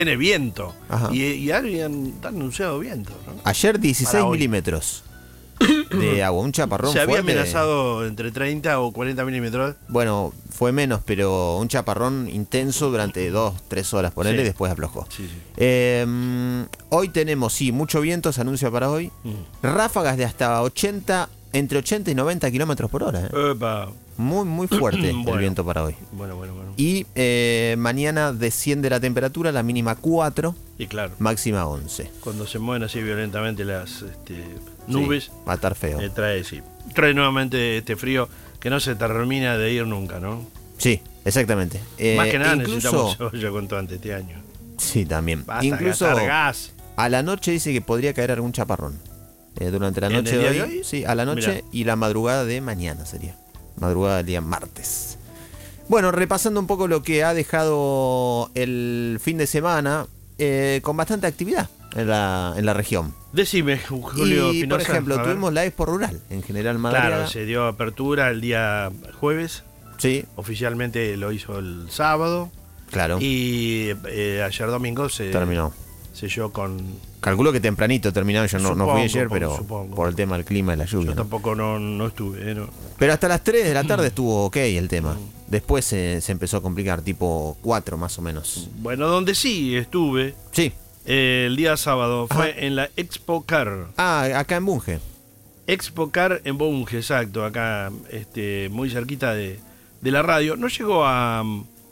tiene viento. Ajá. Y han anunciado viento, ¿no? Ayer 16 Para hoy. milímetros de agua, un chaparrón Se había fuerte. amenazado entre 30 o 40 milímetros. Bueno, fue menos, pero un chaparrón intenso durante 2-3 horas, ponele, Sí. y después aflojó. Sí, sí. Hoy tenemos, sí, mucho viento, se anuncia para hoy. Ráfagas de hasta 80, entre 80 y 90 kilómetros por hora. Epa. Muy, muy fuerte el Bueno. viento para hoy. Bueno. Y mañana desciende la temperatura, la mínima 4, Y claro, máxima 11. cuando se mueven así violentamente las nubes, Sí, va a estar feo. trae nuevamente este frío que no se termina de ir nunca, ¿no? Sí, exactamente. Más que nada incluso, necesitamos cebolla cuanto antes este año. sí, también. Basta Incluso gastar gas. a la noche dice que podría caer algún chaparrón. Durante la ¿En noche el de día hoy, de hoy? sí, a la noche Mirá. y la madrugada de mañana sería. Madrugada del día martes. Bueno, repasando un poco lo que ha dejado el fin de semana, con bastante actividad en la región. Decime, Julio Y, por Espinosa, ejemplo, a ver. tuvimos la Expo Rural en General Madariaga. Claro, se dio apertura el día jueves. Sí, Oficialmente lo hizo el sábado. claro. Y ayer domingo se Terminó. selló con... Calculo que tempranito terminó, yo no fui Supongo, ayer, pero supongo. por el tema del clima y la lluvia. Yo ¿no? tampoco no estuve. ¿no? Pero hasta las 3 de la tarde estuvo ok el tema. Después se empezó a complicar, tipo 4 más o menos. Bueno, donde sí estuve Sí. el día sábado fue Ajá. en la Expo Car. Ah, acá en Bunge. Expo Car en Bunge, exacto, acá muy cerquita de la radio. No llegó a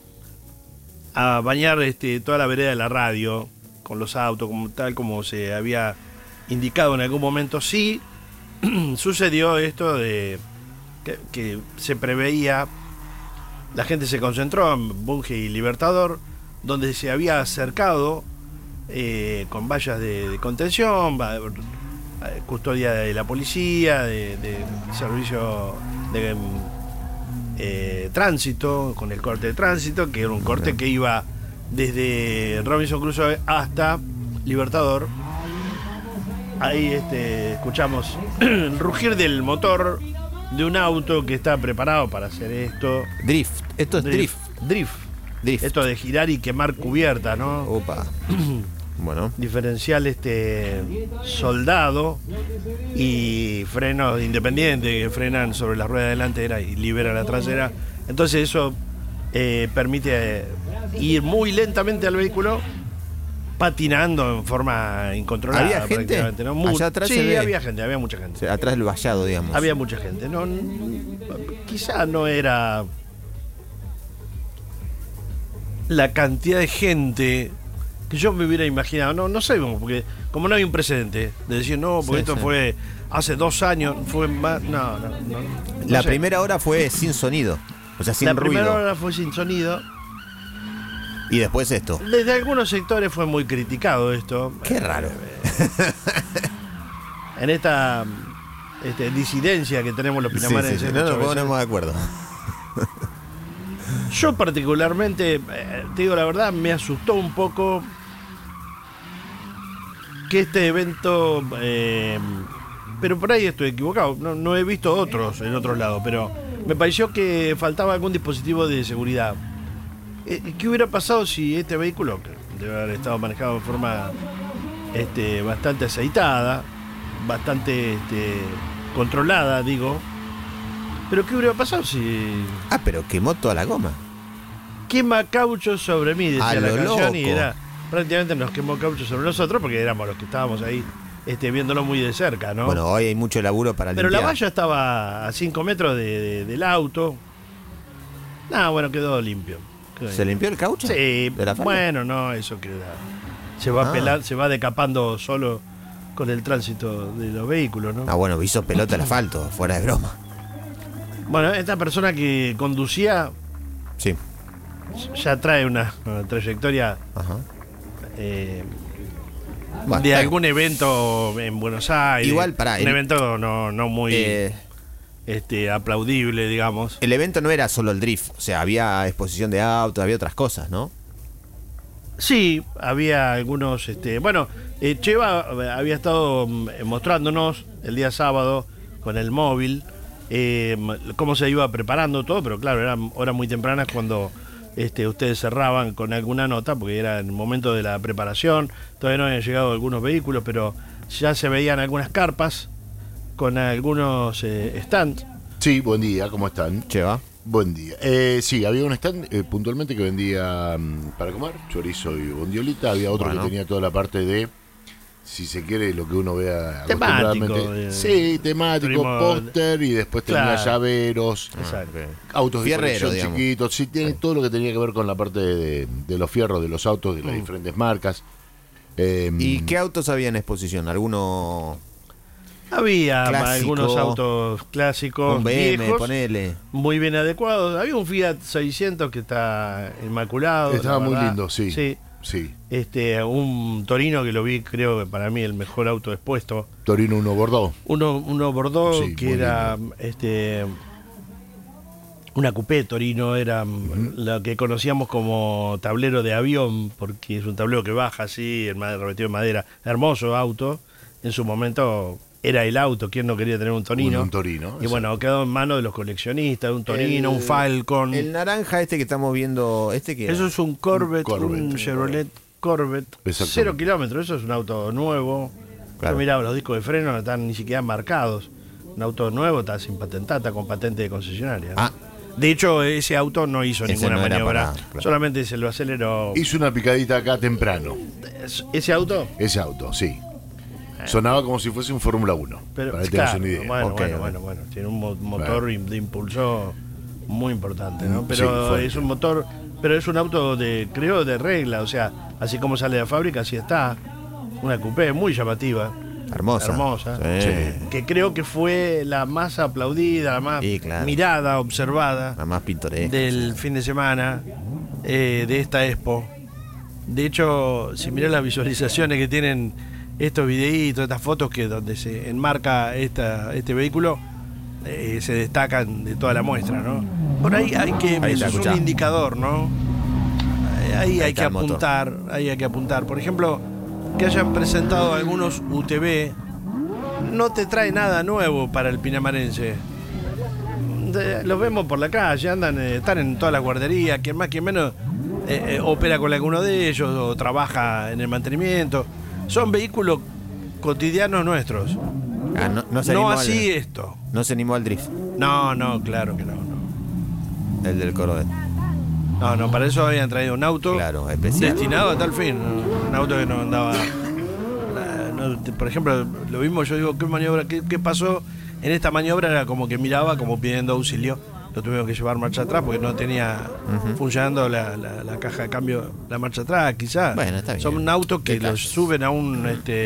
bañar toda la vereda de la radio con los autos, tal como se había indicado en algún momento. Sí, sucedió esto de que se preveía, la gente se concentró en Bunge y Libertador, donde se había acercado con vallas de contención, custodia de la policía, de servicio de tránsito, con el corte de tránsito, que era un corte que iba desde Robinson Crusoe hasta Libertador. Ahí escuchamos el rugir del motor de un auto que está preparado para hacer esto. Drift. Esto es drift. Drift. Esto de girar y quemar cubierta, ¿no? Opa. Bueno. Diferencial soldado y frenos independientes que frenan sobre la rueda delantera y liberan la trasera. Entonces eso permite ir muy lentamente al vehículo, patinando en forma incontrolada. ¿Había gente? prácticamente, ¿no? Allá atrás sí, se ve. había gente, había mucha O gente. sea, atrás del vallado, digamos. Había mucha gente. No, quizá no era la cantidad de gente que yo me hubiera imaginado. No sé, porque como no hay un precedente de decir, no, porque Sí, esto sí. fue hace 2 años, fue más. No La sé. primera hora fue sin sonido. O sea, sin La ruido. primera hora fue sin sonido. Y después esto. Desde algunos sectores fue muy criticado esto. Qué raro. En esta disidencia que tenemos los Sí, pinamares. sí, sí. No nos ponemos de acuerdo. Yo particularmente, te digo la verdad, me asustó un poco que este evento, pero por ahí estoy equivocado, no he visto otros en otros lados, pero me pareció que faltaba algún dispositivo de seguridad. ¿Qué hubiera pasado si este vehículo, que debe haber estado manejado de forma bastante aceitada, bastante controlada, digo, pero qué hubiera pasado si Ah, pero quemó toda la goma. quema caucho sobre mí, decía A la lo canción, y loco. era prácticamente nos quemó caucho sobre nosotros porque éramos los que estábamos ahí viéndolo muy de cerca, ¿no? Bueno, hoy hay mucho laburo para pero la limpiar. valla estaba a 5 metros del auto. Bueno, quedó limpio. ¿Se limpió el caucho? Sí, ¿De la falda? bueno, no, eso queda. Se va se va decapando solo con el tránsito de los vehículos, ¿no? Ah, bueno, hizo pelota el asfalto, fuera de broma. Bueno, esta persona que conducía Sí. ya trae una trayectoria Ajá. de Bueno, algún evento en Buenos Aires. Igual, pará, un evento no muy aplaudible, digamos. el evento no era solo el drift, o sea, había exposición de autos, había otras cosas, ¿no? Sí, había algunos. Cheva había estado mostrándonos el día sábado con el móvil cómo se iba preparando todo, pero claro, eran horas muy tempranas cuando ustedes cerraban con alguna nota, porque era en el momento de la preparación, todavía no habían llegado algunos vehículos, pero ya se veían algunas carpas con algunos stands. Sí, buen día, ¿cómo están? Cheva. Buen día. Sí, había un stand puntualmente que vendía para comer, chorizo y bondiolita. Había otro que tenía toda la parte de, si se quiere, lo que uno vea acostumbradamente. Sí, temático, póster, y después tenía llaveros, autos de colección chiquitos. Sí, tiene todo lo que tenía que ver con la parte de los fierros de los autos de las diferentes marcas. ¿Y qué autos había en exposición? ¿Alguno...? Había clásico, algunos autos clásicos, un BM, viejos, ponele, muy bien adecuados. Había un Fiat 600 que está inmaculado. Estaba muy lindo, sí. Sí. Un Torino que lo vi, creo que para mí el mejor auto expuesto. Torino 1 Bordeaux. Uno Bordeaux, sí, que era una coupé Torino, era la que conocíamos como tablero de avión, porque es un tablero que baja así, revestido de madera. Hermoso auto. En su momento era el auto, ¿quién no quería tener un Torino? Un Torino. Y bueno, quedó en manos de los coleccionistas, un Torino, un Falcon. El naranja que estamos viendo, ¿qué eso es un Corvette, un Chevrolet Corvette, 0 kilómetros, eso es un auto nuevo. Claro. Yo miraba los discos de freno, no están ni siquiera marcados. Un auto nuevo, está sin patentar, está con patente de concesionaria, ¿no? De hecho, ese auto no hizo ninguna maniobra, solamente se lo aceleró. Hizo una picadita acá temprano. ¿Ese auto? Ese auto, sí. Sonaba como si fuese un Fórmula 1. Pero, para que tengas una idea. Bueno. Tiene un motor de impulso muy importante, ¿no? Pero sí, es un motor, pero es un auto de regla, o sea, así como sale de fábrica, así está. Una coupé muy llamativa. Hermosa. Sí. Que creo que fue la más aplaudida, la más mirada, observada. La más pintoresca. Del fin de semana de esta expo. De hecho, si mirás las visualizaciones que tienen estos videitos, estas fotos que donde se enmarca este vehículo, se destacan de toda la muestra, ¿no? Por ahí eso es un indicador, ¿no? Ahí hay que apuntar. Por ejemplo, que hayan presentado algunos UTV no te trae nada nuevo para el pinamarense. Los vemos por la calle, están en todas las guarderías, quien más, quien menos opera con alguno de ellos o trabaja en el mantenimiento. Son vehículos cotidianos nuestros. No así esto. No se animó al drift. No, claro que no. El del Corvette. No, para eso habían traído un auto especial, destinado a tal fin. Un auto que no andaba. Por ejemplo, lo mismo, yo digo, ¿qué maniobra? ¿Qué pasó? En esta maniobra era como que miraba, como pidiendo auxilio. Lo tuvieron que llevar marcha atrás porque no tenía funcionando la caja de cambio, la marcha atrás, quizás. Bueno, está bien. Son un auto que los suben a un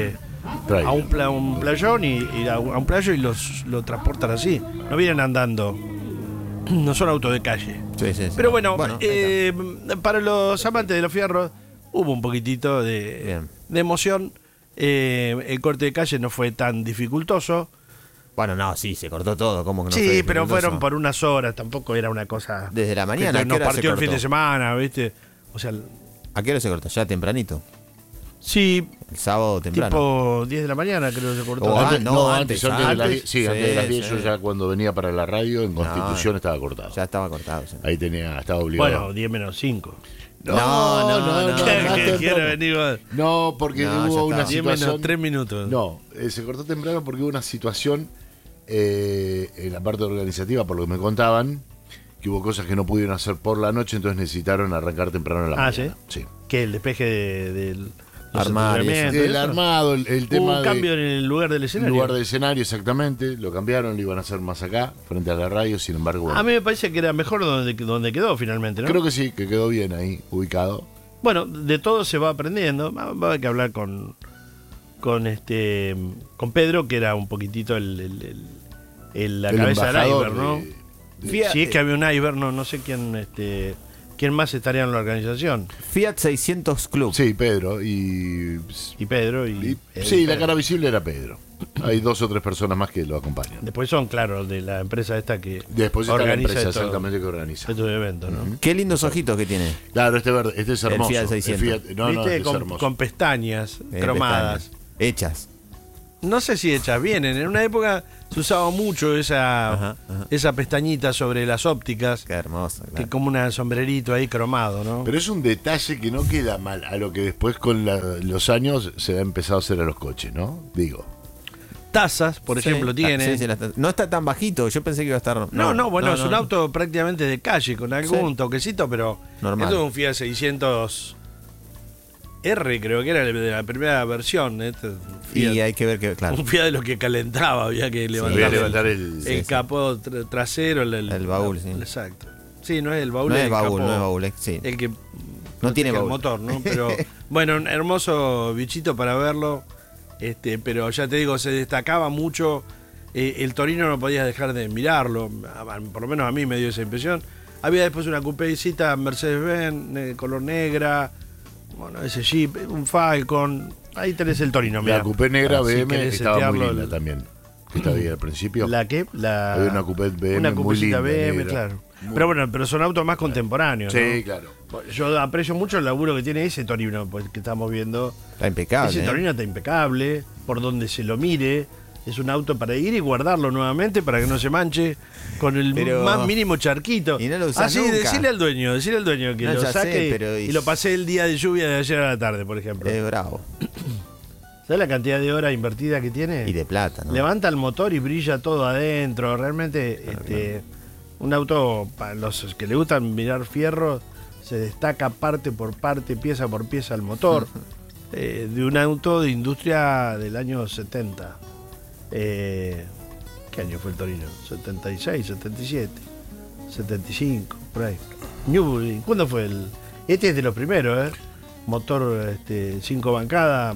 playón y a un playo y lo transportan así. No vienen andando. No son autos de calle. Sí. Pero bueno, para los amantes de los fierros hubo un poquitito de emoción. El corte de calle no fue tan dificultoso. Bueno, no, sí, se cortó todo, ¿cómo que no? Sí, pero fueron por unas horas, tampoco era una cosa. Desde la mañana, nos partió el fin de semana, ¿viste? O sea, ¿a qué hora se cortó? ¿Ya tempranito? Sí. El sábado temprano. Tipo 10 de la mañana creo que se cortó. Antes de las 10, yo ya cuando venía para la radio en Constitución estaba cortado. Ya estaba cortado. Sí. Ahí estaba obligado. Bueno, 10 menos 5. No. Quiero venir. No, porque hubo una 10 situación. menos 3 minutos. No, se cortó temprano porque hubo una situación en la parte organizativa, por lo que me contaban, que hubo cosas que no pudieron hacer por la noche, entonces necesitaron arrancar temprano en la mañana. ¿Sí? Que el despeje del armado, el armado, el tema. Hubo un cambio en el lugar del escenario. El lugar del escenario, exactamente. Lo cambiaron, lo iban a hacer más acá, frente a la radio. Sin embargo, a mí me parece que era mejor donde quedó finalmente, ¿no? Creo que sí, que quedó bien ahí, ubicado. Bueno, de todo se va aprendiendo. Va a haber que hablar con Pedro, que era un poquitito la cabeza del iceberg, ¿no? Si es que había un iceberg, no sé quién más estaría en la organización. Fiat 600 Club. Sí, Pedro. Y Pedro. Sí, la cara visible era Pedro. Hay 2 o 3 personas más que lo acompañan. Después son, claro, de la empresa esta que después está la empresa exactamente que organiza estos eventos, ¿no? Qué lindos ojitos que tiene. Claro, verde, este es hermoso. El Fiat 600. ¿Viste? Es hermoso. Con pestañas cromadas. Hechas. No sé si hechas vienen. En una época se usaba mucho esa pestañita sobre las ópticas. Qué hermoso. Claro. Que como un sombrerito ahí cromado, ¿no? Pero es un detalle que no queda mal a lo que después con los años se ha empezado a hacer a los coches, ¿no? Digo. Tazas, por ejemplo, tiene. Sí, no está tan bajito, yo pensé que iba a estar. Bueno, es un auto prácticamente de calle, con algún toquecito, pero normal. Esto es un Fiat 600R, creo que era de la primera versión. Y hay que ver que, claro. Un Fiat de lo que calentaba, había que levantar, el capó trasero, el baúl, sí. Exacto. Sí, no es el baúl, no es el baúl, capó, no es baúl, sí. El que no tiene baúl. El motor, ¿no? Pero bueno, un hermoso bichito para verlo. Pero ya te digo, se destacaba mucho. El Torino no podías dejar de mirarlo. Por lo menos a mí me dio esa impresión. Había después una coupécita Mercedes-Benz, color negra. Bueno, ese Jeep, un Falcon. Ahí tenés el Torino, mira. La coupé negra BM estaba muy linda también. Estaba bien al principio. ¿La qué? Había una coupé BM una muy linda. BM, negra. claro. Pero son autos más contemporáneos, sí, ¿no? Claro. Yo aprecio mucho el laburo que tiene ese Torino, pues, que estamos viendo. Está impecable. Ese Torino está impecable, por donde se lo mire. Es un auto para ir y guardarlo nuevamente para que no se manche con el más mínimo charquito. Y no lo usás nunca. Decirle al dueño que no, lo saque sé, y lo pasé el día de lluvia de ayer a la tarde, por ejemplo. Es bravo. ¿Sabes la cantidad de horas invertida que tiene? Y de plata, ¿no? Levanta el motor y brilla todo adentro. Realmente, un auto, para los que le gustan mirar fierro, se destaca parte por parte, pieza por pieza el motor. De un auto de industria del año 70. ¿Qué año fue el Torino? 76, 77, 75, por ahí. Newbury, ¿cuándo fue el...? Este es de los primeros, motor 5 bancadas,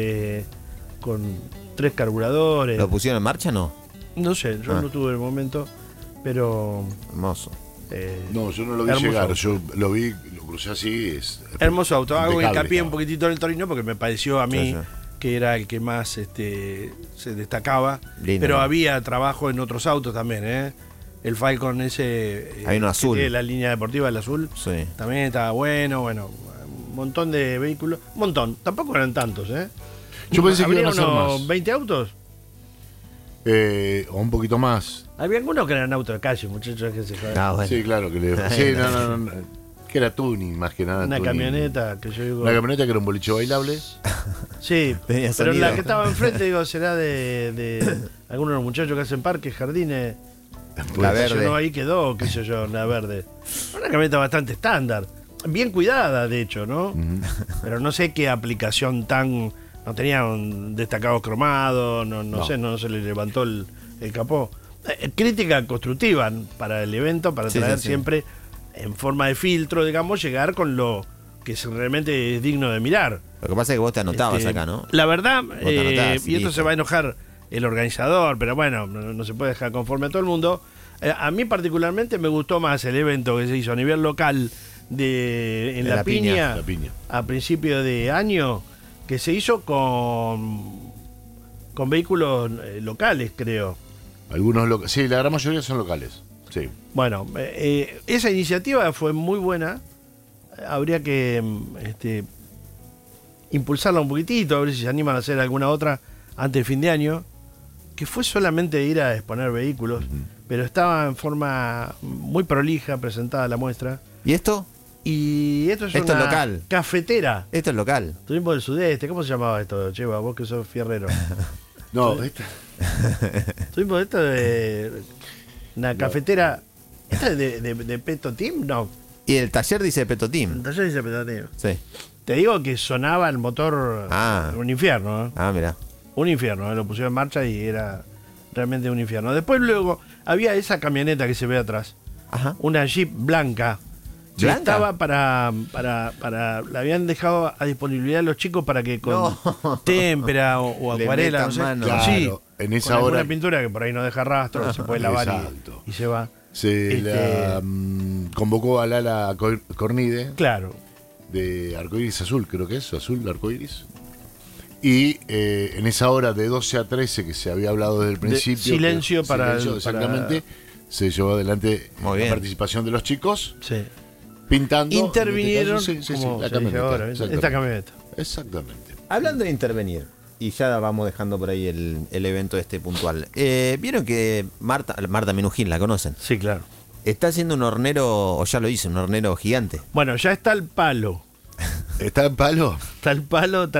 con 3 carburadores. ¿Lo pusieron en marcha no? No sé, yo no tuve el momento, pero... Hermoso. No, yo no lo vi llegar, auto. Yo lo vi, lo crucé así. Hermoso auto, hago hincapié un poquitito en el Torino porque me pareció a mí que era el que más se destacaba. Lindo, pero había trabajo en otros autos también, El Falcon ese... Hay uno azul. La línea deportiva, el azul. Sí. También estaba bueno, un montón de vehículos. Un montón, tampoco eran tantos, Yo pensé que iban a ser más. ¿20 autos? O un poquito más. Había algunos que eran autos de calle, muchachos que se jodan. Bueno. Sí, claro que le. Sí, no. Que era tuning, más que nada. Una tuning. Camioneta que yo digo. Una camioneta que era un boliche bailable. Sí, pero la que estaba enfrente, digo, será de algunos de los muchachos que hacen parques, jardines. La verde. Ahí quedó, qué sé yo, la verde. Una camioneta bastante estándar. Bien cuidada, de hecho, ¿no? Pero no sé qué aplicación tan. No tenía un destacado cromado, no sé, no se le levantó el capó. Crítica constructiva para el evento, para traer siempre en forma de filtro, digamos, llegar con lo que realmente es digno de mirar. Lo que pasa es que vos te anotabas acá, ¿no? La verdad, y esto se va a enojar el organizador, pero bueno, no se puede dejar conforme a todo el mundo. A mí particularmente me gustó más el evento que se hizo a nivel local en La Piña a principio de año, que se hizo con vehículos locales, creo. Algunos sí, la gran mayoría son locales. Sí. Bueno, esa iniciativa fue muy buena. Habría que impulsarla un poquitito, a ver si se animan a hacer alguna otra antes de fin de año. Que fue solamente ir a exponer vehículos, pero estaba en forma muy prolija presentada la muestra. ¿Y esto? Y esto es una local. Cafetera. Esto es local. Turismo del Sudeste, ¿cómo se llamaba esto, Cheva? Vos que sos fierrero. No, esta. Tuvimos esto de una cafetera. ¿Esta es de Peto Team? No. Y el taller dice Peto Team. El taller dice Peto Team. Sí. Te digo que sonaba el motor un infierno, mira. Un infierno, lo pusieron en marcha y era realmente un infierno. Después luego había esa camioneta que se ve atrás. Ajá. Una Jeep blanca. Que estaba para la habían dejado a disponibilidad los chicos para que con témpera o acuarela, no sé. Claro, sí, en esa con hora alguna pintura que por ahí no deja rastro, se puede lavar y se va. Se convocó a Lala Cornide. Claro. De Arcoiris Azul, creo que es, Azul Arcoiris. Y en esa hora de 12 a 13 que se había hablado desde el principio. Silencio exactamente. Se llevó adelante la participación de los chicos. Sí. Pintando. Intervinieron la camioneta. esta camioneta. Exactamente. Hablando de intervenir Y ya vamos dejando por ahí el evento puntual. ¿Vieron que Marta Minujín, la conocen? Sí, claro. Está haciendo un hornero, o ya lo hizo, un hornero gigante. Bueno, ya está el palo. ¿Está en palo? Está el palo, está